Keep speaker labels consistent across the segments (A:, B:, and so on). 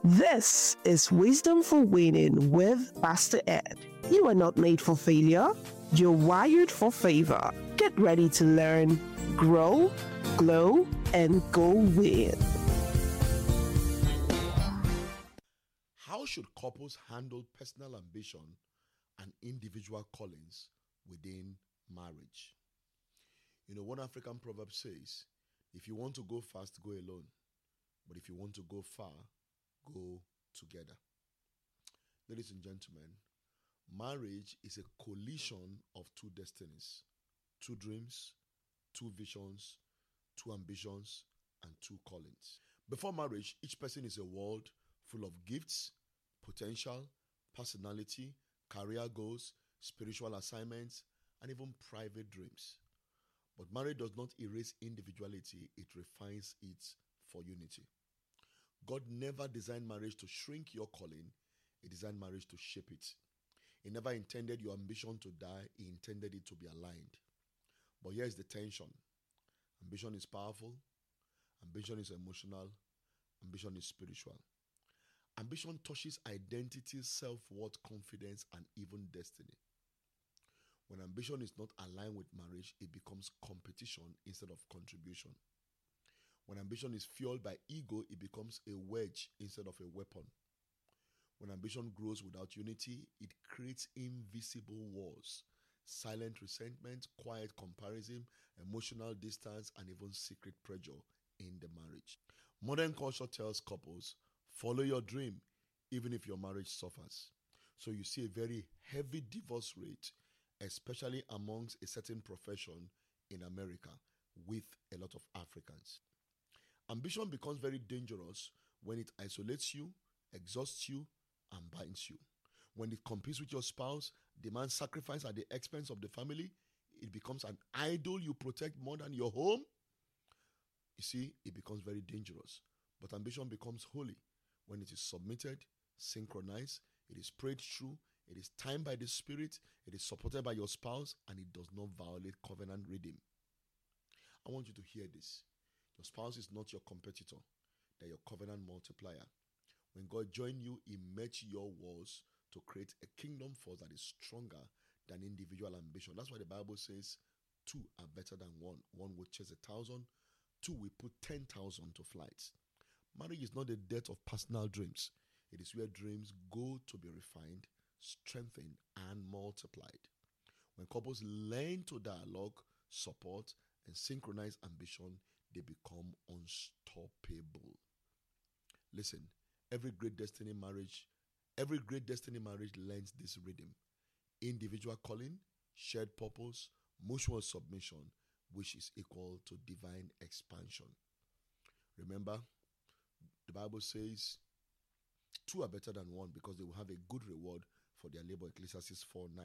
A: This is Wisdom for Winning with Pastor Ed. You are not made for failure, you're wired for favor. Get ready to learn, grow, glow, and go win.
B: How should couples handle personal ambition and individual callings within marriage? One African proverb says, if you want to go fast, go alone. But if you want to go far, go together. Ladies and gentlemen, marriage is a collision of two destinies, two dreams, two visions, two ambitions, and two callings. Before marriage, each person is a world full of gifts, potential, personality, career goals, spiritual assignments, and even private dreams. But marriage does not erase individuality, it refines it for unity. God never designed marriage to shrink your calling, He designed marriage to shape it. He never intended your ambition to die, He intended it to be aligned. But here's the tension. Ambition is powerful, ambition is emotional, ambition is spiritual. Ambition touches identity, self-worth, confidence, and even destiny. When ambition is not aligned with marriage, it becomes competition instead of contribution. When ambition is fueled by ego, it becomes a wedge instead of a weapon. When ambition grows without unity, it creates invisible wars, silent resentment, quiet comparison, emotional distance, and even secret pressure in the marriage. Modern culture tells couples, follow your dream, even if your marriage suffers. So you see a very heavy divorce rate, especially amongst a certain profession in America with a lot of Africans. Ambition becomes very dangerous when it isolates you, exhausts you, and binds you. When it competes with your spouse, demands sacrifice at the expense of the family, it becomes an idol you protect more than your home. You see, it becomes very dangerous. But ambition becomes holy when it is submitted, synchronized, it is prayed through, it is timed by the Spirit, it is supported by your spouse, and it does not violate covenant rhythm. I want you to hear this. Your spouse is not your competitor. They're your covenant multiplier. When God joined you, He met your walls to create a kingdom force that is stronger than individual ambition. That's why the Bible says, two are better than one. One will chase 1,000, two will put 10,000 to flight. Marriage is not the death of personal dreams. It is where dreams go to be refined, strengthened, and multiplied. When couples learn to dialogue, support, and synchronize ambition, they become unstoppable. Listen, every great destiny marriage learns this rhythm. Individual calling, shared purpose, mutual submission, which is equal to divine expansion. Remember, the Bible says, two are better than one because they will have a good reward for their labor, Ecclesiastes 4:9.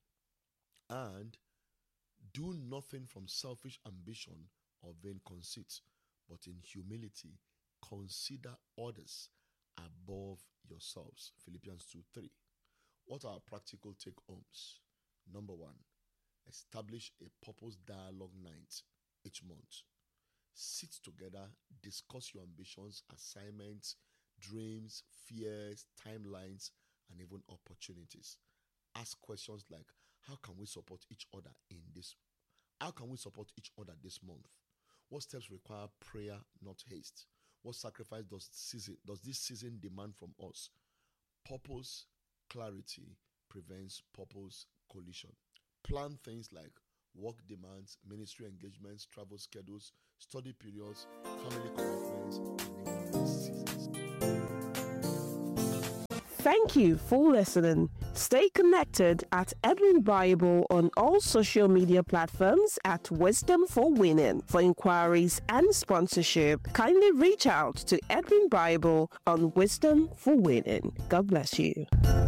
B: And do nothing from selfish ambition or vain conceit, but in humility consider others above yourselves. Philippians 2:3. What are practical take-homes? Number one, establish a purpose dialogue night each month. Sit together, discuss your ambitions, assignments, dreams, fears, timelines, and even opportunities. Ask questions like, how can we support each other in this? How can we support each other this month? What steps require prayer, not haste? What sacrifice does this season demand from us? Purpose, clarity prevents purpose collision. Plan things like work demands, ministry engagements, travel schedules, study periods, family commitments, and even seasons.
A: Thank you for listening. Stay connected at Edwin Bible on all social media platforms at Wisdom for Winning. For inquiries and sponsorship, kindly reach out to Edwin Bible on Wisdom for Winning. God bless you.